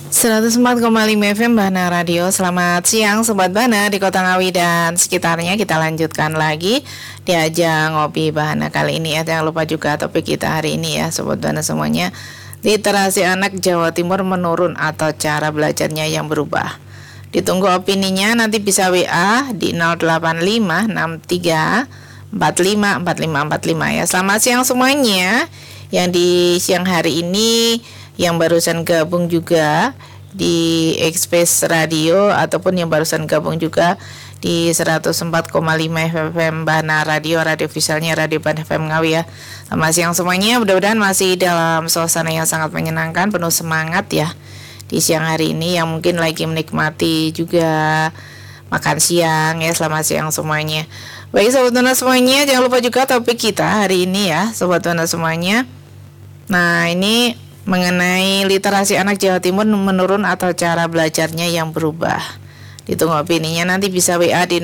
104,5 FM Bahana Radio. Selamat siang Sobat Bahana di Kota Ngawi dan sekitarnya. Kita lanjutkan lagi di ajang ngopi Bahana kali ini ya. Jangan lupa juga topik kita hari ini ya Sobat Bahana semuanya. Literasi anak Jawa Timur menurun atau cara belajarnya yang berubah. Ditunggu opininya, nanti bisa WA di 08563 454545 ya. Selamat siang semuanya. Yang di siang hari ini yang barusan gabung juga di Express Radio ataupun yang barusan gabung juga di 104,5 FM Bahana Radio, radio officialnya Radio Bahana FM Ngawi ya. Selamat siang semuanya, mudah-mudahan masih dalam suasana yang sangat menyenangkan, penuh semangat ya di siang hari ini, yang mungkin lagi menikmati juga makan siang ya. Selamat siang semuanya. Baik Sobat Bahana semuanya, jangan lupa juga topik kita hari ini ya Sobat Bahana semuanya. Nah ini mengenai literasi anak Jawa Timur menurun atau cara belajarnya yang berubah. Ditunggu opininya, nanti bisa WA di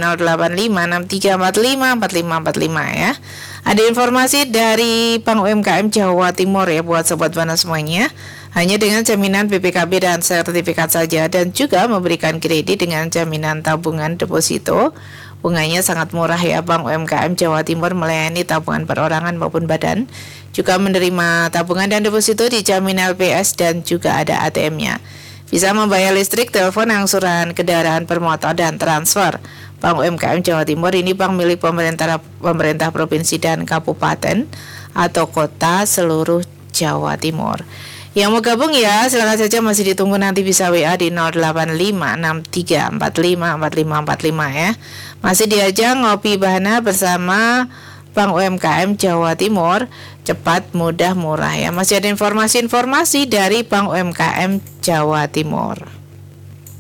08563454545 ya. Ada informasi dari Bank UMKM Jawa Timur ya buat Sobat Bahana semuanya. Hanya dengan jaminan BPKB dan sertifikat saja, dan juga memberikan kredit dengan jaminan tabungan deposito. Bunganya sangat murah ya. Bank UMKM Jawa Timur melayani tabungan perorangan maupun badan, juga menerima tabungan dan deposito dijamin LPS, dan juga ada ATM-nya. Bisa membayar listrik, telepon, angsuran kendaraan bermotor, dan transfer. Bank UMKM Jawa Timur ini bank milik pemerintah provinsi dan kabupaten atau kota seluruh Jawa Timur. Yang mau gabung ya silakan saja, masih ditunggu, nanti bisa WA di 08563454545 ya. Masih diajak ngopi Bahana bersama Bank UMKM Jawa Timur, cepat, mudah, murah ya. Masih ada informasi-informasi dari Bank UMKM Jawa Timur.